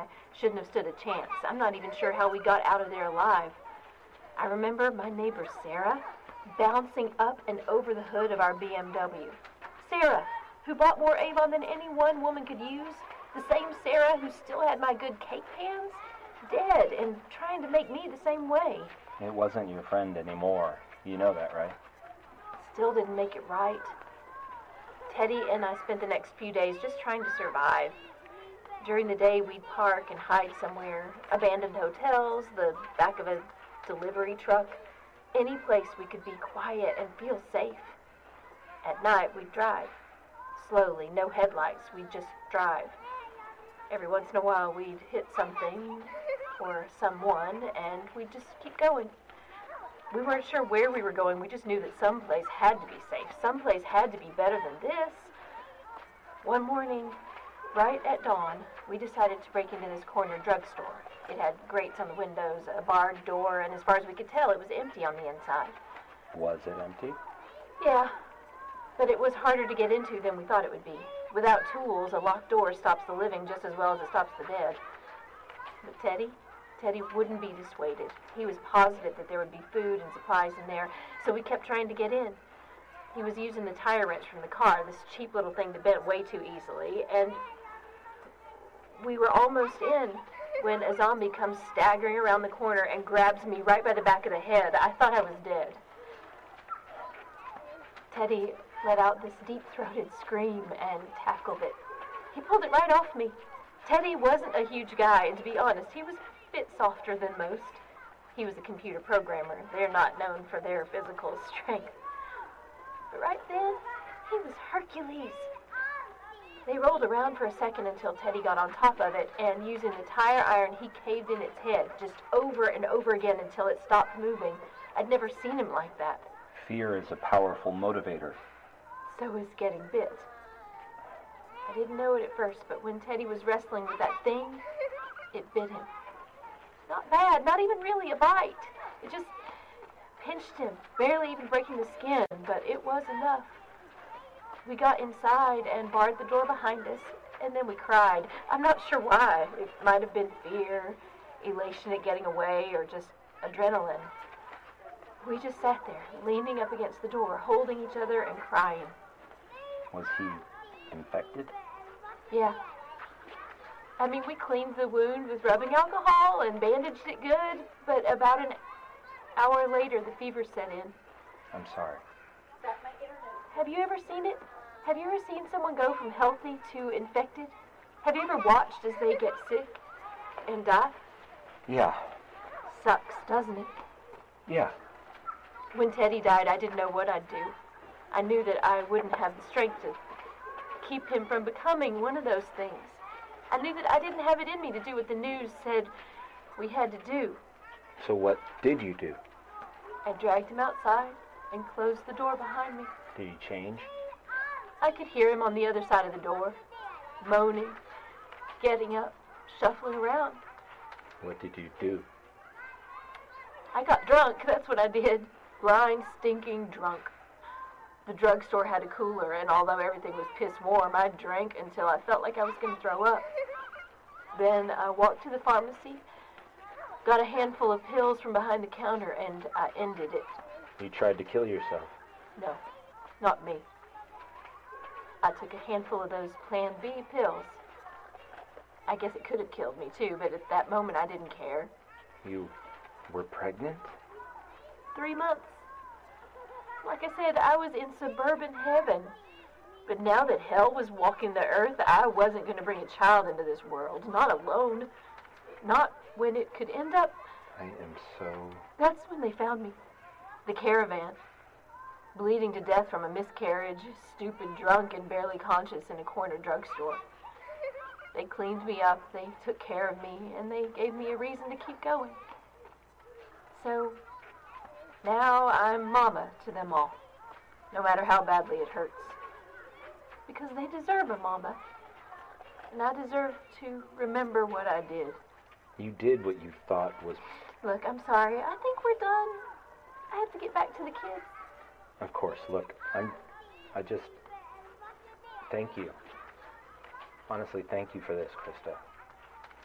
shouldn't have stood a chance. I'm not even sure how we got out of there alive. I remember my neighbor Sarah bouncing up and over the hood of our BMW. Sarah, who bought more Avon than any one woman could use. The same Sarah who still had my good cake pans. Dead and trying to make me the same way. It wasn't your friend anymore. You know that, right? Still didn't make it right. Teddy and I spent the next few days just trying to survive. During the day, we'd park and hide somewhere. Abandoned hotels, the back of a delivery truck. Any place we could be quiet and feel safe. At night, we'd drive. Slowly, no headlights. We'd just drive. Every once in a while, we'd hit something or someone, and we'd just keep going. We weren't sure where we were going. We just knew that someplace had to be safe. Someplace had to be better than this. One morning, right at dawn, we decided to break into this corner drugstore. It had grates on the windows, a barred door, and as far as we could tell, it was empty on the inside. Was it empty? Yeah, but it was harder to get into than we thought it would be. Without tools, a locked door stops the living just as well as it stops the dead. But Teddy wouldn't be dissuaded. He was positive that there would be food and supplies in there, so we kept trying to get in. He was using the tire wrench from the car, this cheap little thing that bent way too easily, and we were almost in when a zombie comes staggering around the corner and grabs me right by the back of the head. I thought I was dead. Teddy let out this deep-throated scream and tackled it. He pulled it right off me. Teddy wasn't a huge guy, and to be honest, he was a bit softer than most. He was a computer programmer. They're not known for their physical strength. But right then, he was Hercules. They rolled around for a second until Teddy got on top of it, and using the tire iron, he caved in its head just over and over again until it stopped moving. I'd never seen him like that. Fear is a powerful motivator. So is getting bit. I didn't know it at first, but when Teddy was wrestling with that thing, it bit him. Not bad, not even really a bite. It just pinched him, barely even breaking the skin, but it was enough. We got inside and barred the door behind us, and then we cried. I'm not sure why. It might have been fear, elation at getting away, or just adrenaline. We just sat there, leaning up against the door, holding each other and crying. Was he infected? Yeah. I mean, we cleaned the wound with rubbing alcohol and bandaged it good, but about an hour later, the fever set in. I'm sorry. Have you ever seen it? Have you ever seen someone go from healthy to infected? Have you ever watched as they get sick and die? Yeah. Sucks, doesn't it? Yeah. When Teddy died, I didn't know what I'd do. I knew that I wouldn't have the strength to keep him from becoming one of those things. I knew that I didn't have it in me to do what the news said we had to do. So what did you do? I dragged him outside and closed the door behind me. Did he change? I could hear him on the other side of the door, moaning, getting up, shuffling around. What did you do? I got drunk, that's what I did. Blind, stinking drunk. The drugstore had a cooler, and although everything was piss warm, I drank until I felt like I was going to throw up. Then I walked to the pharmacy, got a handful of pills from behind the counter, and I ended it. You tried to kill yourself? No, not me. I took a handful of those Plan B pills. I guess it could have killed me too, but at that moment I didn't care. You were pregnant? 3 months. Like I said, I was in suburban heaven. But now that hell was walking the earth, I wasn't going to bring a child into this world. Not alone. Not when it could end up. I am so... That's when they found me. The caravan. Bleeding to death from a miscarriage, stupid, drunk, and barely conscious in a corner drugstore. They cleaned me up, they took care of me, and they gave me a reason to keep going. So, now I'm mama to them all, no matter how badly it hurts. Because they deserve a mama, and I deserve to remember what I did. You did what you thought was... Look, I'm sorry, I think we're done. I have to get back to the kids. Of course, look, I just... Thank you. Honestly, thank you for this, Krista.